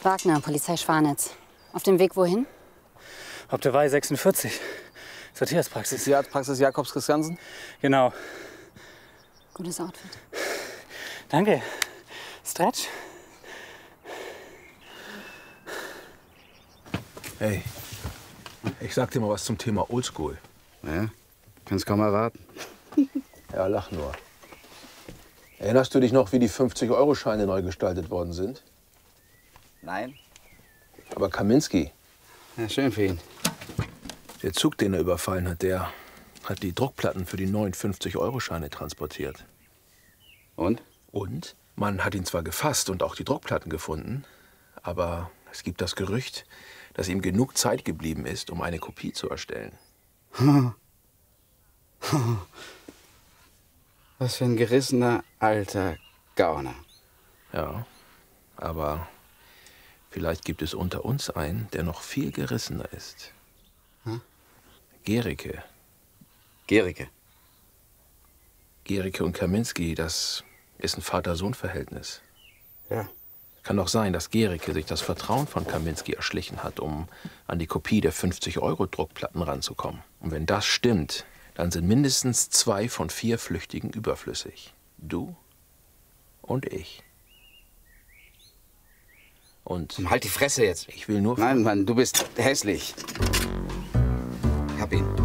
Wagner, Polizei Schwanitz. Auf dem Weg wohin? Auf der Weih 46. Zur Tierarztpraxis. Tierarztpraxis Jakobs Christiansen? Genau. Gutes Outfit. Danke. Stretch? Hey, ich sag dir mal was zum Thema Oldschool. Ja, kannst kaum erraten. Ja, lach nur. Erinnerst du dich noch, wie die 50-Euro-Scheine neu gestaltet worden sind? Nein. Aber Kaminski, Ja, schön für ihn. der Zug, den er überfallen hat, der hat die Druckplatten für die neuen 50-Euro-Scheine transportiert. Und? Und man hat ihn zwar gefasst und auch die Druckplatten gefunden, aber es gibt das Gerücht, dass ihm genug Zeit geblieben ist, um eine Kopie zu erstellen. Was für ein gerissener alter Gauner. Ja, aber vielleicht gibt es unter uns einen, der noch viel gerissener ist. Hm? Gericke. Gericke? Gericke und Kaminski, das ist ein Vater-Sohn-Verhältnis. Ja. Kann doch sein, dass Gericke sich das Vertrauen von Kaminski erschlichen hat, um an die Kopie der 50-Euro-Druckplatten ranzukommen. Und wenn das stimmt, dann sind mindestens 2 von 4 Flüchtigen überflüssig. Du und ich. Und Halt die Fresse jetzt. ich will nur... Nein, Mann, du bist hässlich. Ich hab ihn.